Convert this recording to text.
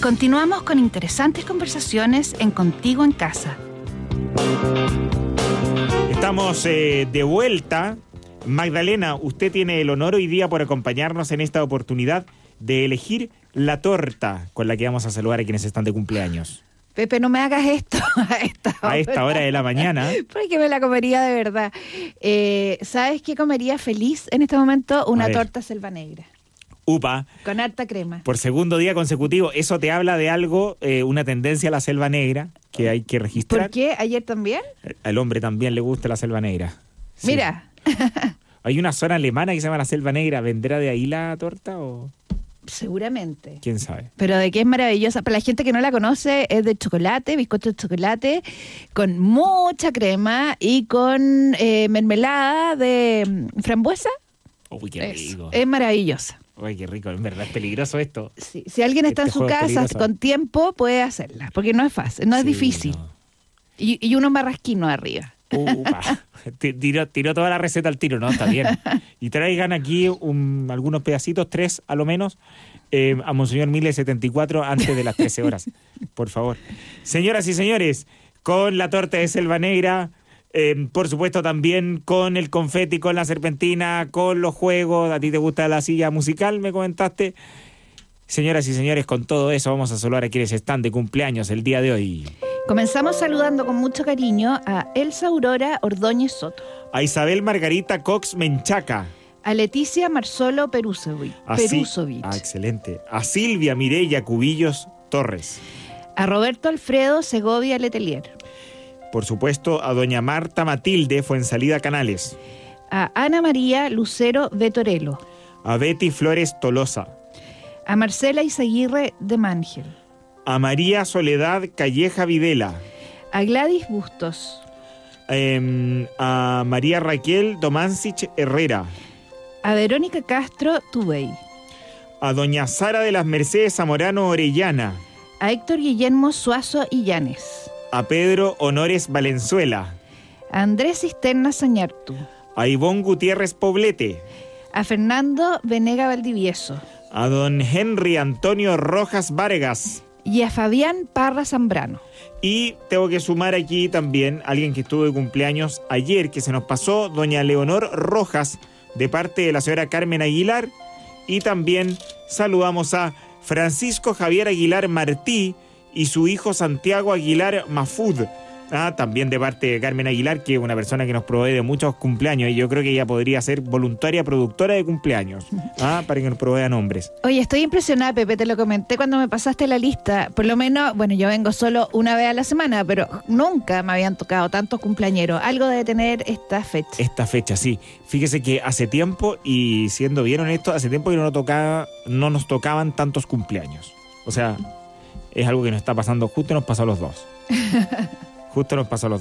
Continuamos con interesantes conversaciones en Contigo en Casa. Estamos de vuelta. Magdalena, usted tiene el honor hoy día por acompañarnos en esta oportunidad de elegir la torta con la que vamos a saludar a quienes están de cumpleaños. Pepe, no me hagas esto a esta hora de la mañana. Porque me la comería de verdad. ¿Sabes qué comería feliz en este momento? Una torta selva negra. Upa. Con harta crema. Por segundo día consecutivo. Eso te habla de algo, una tendencia a la selva negra que hay que registrar. ¿Por qué? ¿Ayer también? Al hombre también le gusta la selva negra. Sí. Mira. Hay una zona alemana que se llama la selva negra. ¿Vendrá de ahí la torta o...? Seguramente. ¿Quién sabe? Pero de qué es maravillosa. Para la gente que no la conoce, es de chocolate, bizcocho de chocolate, con mucha crema y con mermelada de frambuesa. Uy, qué rico. Es maravillosa. Uy, qué rico. En verdad es peligroso esto. Sí. Si alguien está en su casa con tiempo, puede hacerla. Porque no es fácil, no es difícil. No. Y unos marrasquinos arriba. Tiró toda la receta al tiro, ¿no? Está bien. Y traigan aquí algunos pedacitos, 3 a lo menos, a Monseñor 1074 antes de las 13 horas, por favor. Señoras y señores, con la torta de selva negra, por supuesto también con el confeti, con la serpentina, con los juegos. ¿A ti te gusta la silla musical, me comentaste? Señoras y señores, con todo eso vamos a saludar a quienes están de cumpleaños el día de hoy. Comenzamos saludando con mucho cariño a Elsa Aurora Ordóñez Soto, a Isabel Margarita Cox Menchaca, a Leticia Marzolo Perusovich. Excelente. A Silvia Mireya Cubillos Torres, a Roberto Alfredo Segovia Letelier, por supuesto a doña Marta Matilde Fuensalida Canales, a Ana María Lucero Vetorelo, a Betty Flores Tolosa, a Marcela Izaguirre de Mangel, a María Soledad Calleja Videla, a Gladys Bustos, a María Raquel Domancich Herrera, a Verónica Castro Tubey, a doña Sara de las Mercedes Zamorano Orellana, a Héctor Guillermo Suazo Illanes, a Pedro Honores Valenzuela, a Andrés Cisterna Sañartu, a Ivonne Gutiérrez Poblete, a Fernando Venega Valdivieso, a don Henry Antonio Rojas Vargas y a Fabián Parra Zambrano. Y tengo que sumar aquí también a alguien que estuvo de cumpleaños ayer, que se nos pasó, doña Leonor Rojas, de parte de la señora Carmen Aguilar. Y también saludamos a Francisco Javier Aguilar Martí y su hijo Santiago Aguilar Mafud. También de parte de Carmen Aguilar, que es una persona que nos provee de muchos cumpleaños, y yo creo que ella podría ser voluntaria productora de cumpleaños, para que nos provea nombres. Oye, estoy impresionada, Pepe, te lo comenté cuando me pasaste la lista. Por lo menos, bueno, yo vengo solo una vez a la semana, pero nunca me habían tocado tantos cumpleañeros. Algo debe tener esta fecha. Esta fecha, sí. Fíjese que hace tiempo, y siendo bien honesto, hace tiempo que no nos tocaban tantos cumpleaños. O sea, es algo que nos está pasando, justo nos pasó a los dos. Justo nos pasó a los dos.